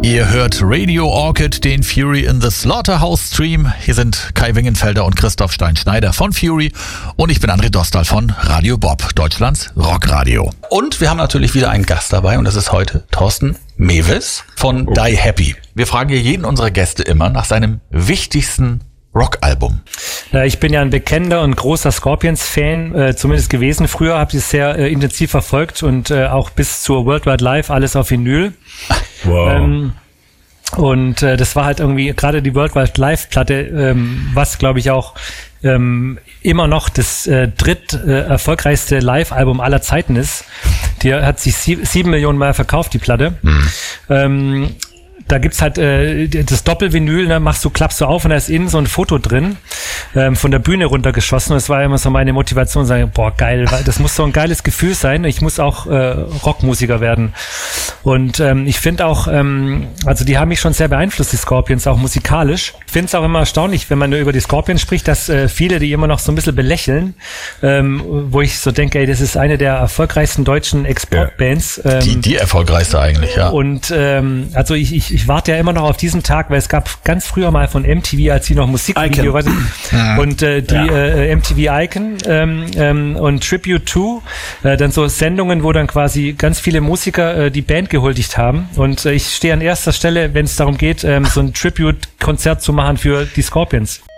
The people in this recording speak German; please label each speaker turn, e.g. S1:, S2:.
S1: Ihr hört Radio Orchid, den Fury in the Slaughterhouse Stream. Hier sind Kai Wingenfelder und Christoph Stein-Schneider von Fury und ich bin André Dostal von Radio Bob, Deutschlands Rockradio. Und wir haben natürlich wieder einen Gast dabei und das ist heute Thorsten Mewes von Die Happy. Wir fragen hier jeden unserer Gäste immer nach seinem wichtigsten Rockalbum.
S2: Ich bin ja ein bekennender und großer Scorpions-Fan, zumindest gewesen. Früher habe ich es sehr intensiv verfolgt und auch bis zur Worldwide Live alles auf Vinyl.
S1: Wow.
S2: Das war halt irgendwie gerade die Worldwide Live-Platte, was glaube ich auch immer noch das erfolgreichste Live-Album aller Zeiten ist. Die hat sich 7 Millionen Mal verkauft, die Platte. Da gibt's halt das Doppelvinyl, ne, klappst du auf und da ist innen so ein Foto drin, von der Bühne runtergeschossen. Und das war immer so meine Motivation, sagen, boah, geil, das muss so ein geiles Gefühl sein. Ich muss auch Rockmusiker werden. Und ich finde auch, also die haben mich schon sehr beeinflusst, die Scorpions, auch musikalisch. Ich finde es auch immer erstaunlich, wenn man über die Scorpions spricht, dass viele die immer noch so ein bisschen belächeln, wo ich so denke, ey, das ist eine der erfolgreichsten deutschen Exportbands.
S1: Die erfolgreichste eigentlich, ja.
S2: Und also ich warte ja immer noch auf diesen Tag, weil es gab ganz früher mal von MTV, als sie noch Musikvideo und MTV Icon und Tribute to, dann so Sendungen, wo dann quasi ganz viele Musiker die Band gehuldigt haben. Und ich stehe an erster Stelle, wenn es darum geht, so ein Tribute-Konzert zu machen für die Scorpions.